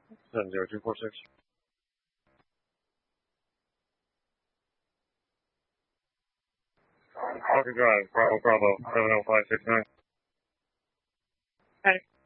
70246. Falcon Drive, Bravo Bravo, 70569. Got it.